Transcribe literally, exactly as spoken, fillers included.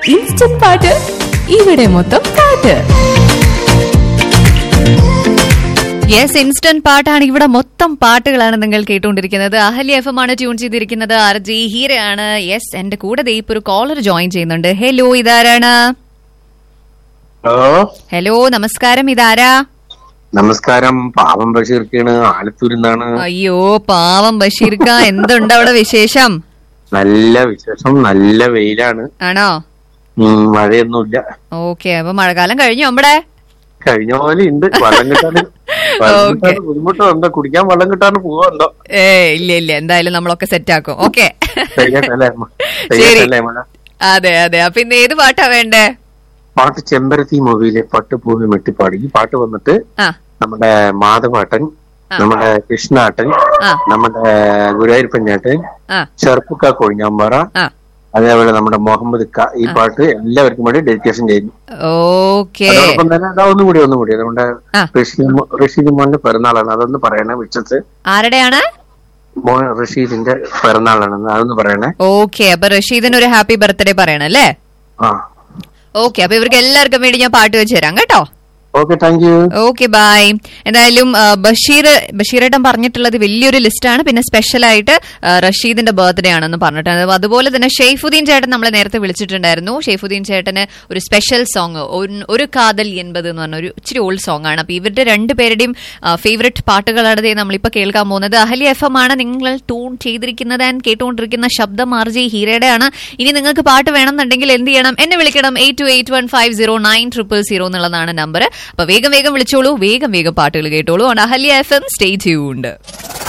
Instant പാട്ട് ഇവിടെ മൊത്തം പാട്ട്. യെസ്, ഇൻസ്റ്റന്റ് പാട്ടാണ്. ഇവിടെ മൊത്തം പാട്ടുകളാണ് നിങ്ങൾ കേട്ടുകൊണ്ടിരിക്കുന്നത്. അഹല്യ എഫ് എം ആണ് ട്യൂൺ ചെയ്തിരിക്കുന്നത്. R J ഹീരയാണ്. യെസ്, എന്റെ കൂടെ ദേ ഇപ്പൊ ഒരു കോളർ ജോയിൻ ചെയ്യുന്നുണ്ട്. ഹലോ, ഇതാരാണ്? ഹലോ ഹലോ നമസ്കാരം, ഇതാരാ? നമസ്കാരം, പാവം ബഷീർക്കാണ്, ആലത്തൂരിൽ നിന്നാണ്. അയ്യോ പാവം ബഷീർക്ക, എന്തുണ്ട് അവിടെ വിശേഷം? നല്ല വിശേഷം, നല്ല വെയിലാണ്. ആണോ? മഴയൊന്നുമില്ല. ഓക്കെ, അപ്പൊ മഴക്കാലം കഴിഞ്ഞു നമ്മുടെ? കഴിഞ്ഞ പോലെ ഉണ്ട്. വെള്ളം കിട്ടാൻ ബുദ്ധിമുട്ടുണ്ടോ? കുടിക്കാൻ വെള്ളം കിട്ടാൻ പോവാണ്ടോ? ഏ ഇല്ല ഇല്ല, എന്തായാലും നമ്മളൊക്കെ സെറ്റ് ആക്കും. ഓക്കെ, അതെ അതെ. അപ്പൊ ഇന്ന് ഏത് പാട്ടാ വേണ്ടേ? പാട്ട് ചെമ്പരത്തി മൂവിയിലെ പട്ടുപൂവി മെട്ടിപ്പാടി. ഈ പാട്ട് വന്നിട്ട് നമ്മുടെ മാധവാട്ടൻ, നമ്മുടെ കൃഷ്ണാട്ടൻ, നമ്മുടെ ഗുരുവായൂരപ്പഞ്ഞാട്ടൻ, ചെറുപ്പക്ക കൊഴിഞ്ഞാമ്പാറ, അതേപോലെ നമ്മുടെ മുഹമ്മദ് ക. ഈ പാട്ട് എല്ലാവർക്കും വേണ്ടി ഡെഡിക്കേഷൻ ചെയ്യുന്നു. അതോടൊപ്പം തന്നെ അതാ ഒന്നും കൂടി ഒന്നും കൂടി നമ്മുടെ റഷീദ് മോന്റെ പിറന്നാളാണ്, അതൊന്ന് പറയണേ. വിളിച്ചത് ആരുടെയാണ്? മോൻ റഷീദിന്റെ പിറന്നാളാണെന്ന് അതൊന്ന് പറയണേ. ഓക്കെ, അപ്പൊ റഷീദിന് ഒരു ഹാപ്പി ബർത്ത്ഡേ പറയണല്ലേ? ആ ഓക്കെ, അപ്പൊ ഇവർക്ക് എല്ലാവർക്കും വേണ്ടി ഞാൻ പാട്ട് വെച്ച് തരാം കേട്ടോ. Okay, thank you. Okay, by. എന്തായാലും ബഷീർ ബഷീറേട്ടൻ പറഞ്ഞിട്ടുള്ളത് വലിയൊരു ലിസ്റ്റാണ്. പിന്നെ സ്പെഷ്യൽ ആയിട്ട് റഷീദിന്റെ ബർത്ത്ഡേ ആണെന്ന് പറഞ്ഞിട്ടുണ്ട്. അതുപോലെ തന്നെ ഷെയ്ഫുദ്ദീൻ ചേട്ടൻ നമ്മളെ നേരത്തെ വിളിച്ചിട്ടുണ്ടായിരുന്നു. ഷെയ്ഫുദ്ദീൻ ചേട്ടന് ഒരു സ്പെഷ്യൽ സോങ്, ഒരു കാതൽ എൺപത് എന്ന് പറഞ്ഞ ഒരു ഇച്ചിരി ഓൾഡ് സോങ് ആണ്. അപ്പൊ ഇവരുടെ രണ്ടുപേരുടെയും ഫേവറേറ്റ് പാട്ടുകളാണ് നമ്മളിപ്പോ കേൾക്കാൻ പോകുന്നത്. അഹല്യ എഫ് എം ആണ് നിങ്ങൾ ട്യൂൺ ചെയ്തിരിക്കുന്നത് ആൻഡ് കേട്ടുകൊണ്ടിരിക്കുന്ന ശബ്ദം ആർ ജെ ഹീരയുടെ ആണ്. ഇനി നിങ്ങൾക്ക് പാട്ട് വേണമെന്നുണ്ടെങ്കിൽ എന്ത് ചെയ്യണം? എന്നെ വിളിക്കണം. Eight to eight one five zero nine triple zero എന്നുള്ളതാണ് നമ്പർ. അപ്പൊ വേഗം വേഗം വിളിച്ചോളൂ, വേഗം വേഗം പാട്ടുകൾ കേട്ടോളൂ. Ahalya F M, stay tuned.